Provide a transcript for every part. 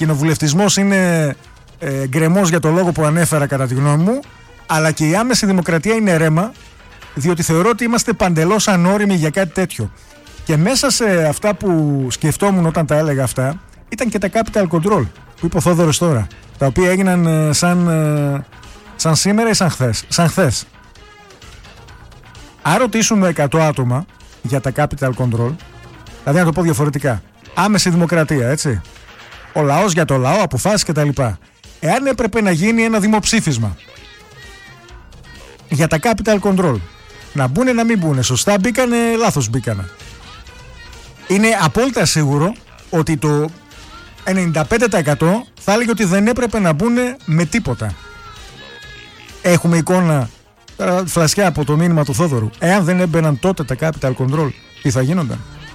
κοινοβουλευτισμός είναι γκρεμός για το λόγο που ανέφερα κατά τη γνώμη μου, αλλά και η άμεση δημοκρατία είναι ρέμα, διότι θεωρώ ότι είμαστε παντελώς ανώριμοι για κάτι τέτοιο. Και μέσα σε αυτά που σκεφτόμουν όταν τα έλεγα αυτά, ήταν και τα capital control που είπε ο Θόδωρος τώρα, τα οποία έγιναν σαν σήμερα ή σαν χθες. Αν ρωτήσουμε 100 άτομα για τα capital control, δηλαδή να το πω διαφορετικά, άμεση δημοκρατία, έτσι, ο λαός για το λαό, αποφάσεις κτλ. Εάν έπρεπε να γίνει ένα δημοψήφισμα για τα capital control, να μπουνε να μην μπουνε, σωστά μπήκανε, λάθος μπήκανε, είναι απόλυτα σίγουρο ότι το 95% θα έλεγε ότι δεν έπρεπε να μπουνε με τίποτα. Έχουμε εικόνα, φλασιά από το μήνυμα του Θόδωρου, εάν δεν έμπαιναν τότε τα capital control, τι θα γίνονταν?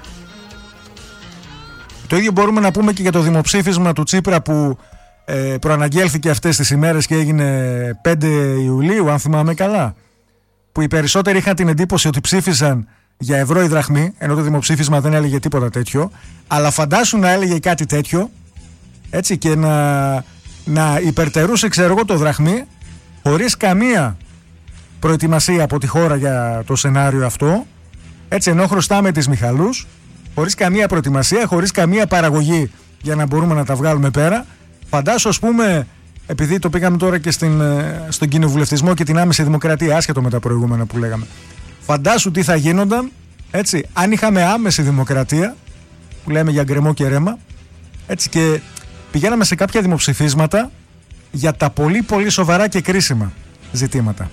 Το ίδιο μπορούμε να πούμε και για το δημοψήφισμα του Τσίπρα που προαναγγέλθηκε αυτές τις ημέρες και έγινε 5 Ιουλίου, αν θυμάμαι καλά, που οι περισσότεροι είχαν την εντύπωση ότι ψήφισαν για ευρώ ή δραχμή, ενώ το δημοψήφισμα δεν έλεγε τίποτα τέτοιο, αλλά φαντάσου να έλεγε κάτι τέτοιο, έτσι, και να υπερτερούσε, ξέρω εγώ, το δραχμή, χωρίς καμία προετοιμασία από τη χώρα για το σενάριο αυτό, έτσι, ενώ χρωστάμε τις Μιχαλούς, χωρίς καμία προετοιμασία, χωρίς καμία παραγωγή για να μπορούμε να τα βγάλουμε πέρα. Φαντάσου, ας πούμε, επειδή το πήγαμε τώρα και στον κοινοβουλευτισμό και την άμεση δημοκρατία, άσχετο με τα προηγούμενα που λέγαμε, φαντάσου τι θα γίνονταν, έτσι, αν είχαμε άμεση δημοκρατία, που λέμε για γκρεμό και ρέμα, έτσι, και πηγαίναμε σε κάποια δημοψηφίσματα για τα πολύ πολύ σοβαρά και κρίσιμα ζητήματα.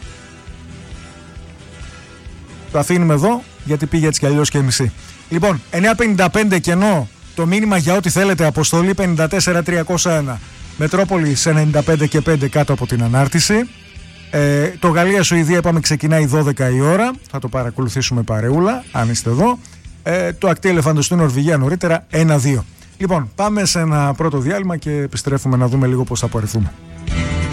Το αφήνουμε εδώ, γιατί πήγε έτσι κι αλλιώς και μισή. Λοιπόν, 9.55 κενό το μήνυμα για ό,τι θέλετε, αποστολή 54301, Μετρόπολη σε 95 και 5 κάτω από την ανάρτηση. Το Γαλλία-Σουηδία, είπαμε, ξεκινάει 12 η ώρα, θα το παρακολουθήσουμε παρεούλα αν είστε εδώ. Το ακτή ελεφαντοστού Νορβηγία νωρίτερα 1-2. Λοιπόν, πάμε σε ένα πρώτο διάλειμμα και επιστρέφουμε να δούμε λίγο πώς θα απορριφθούμε.